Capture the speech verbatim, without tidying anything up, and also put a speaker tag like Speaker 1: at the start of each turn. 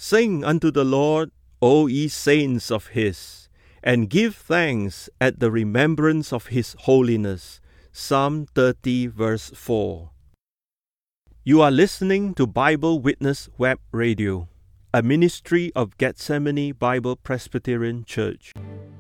Speaker 1: Sing unto the Lord, O ye saints of his, and give thanks at the remembrance of his holiness. Psalm thirty, verse four. You are listening to Bible Witness Web Radio, a ministry of Gethsemane Bible Presbyterian Church.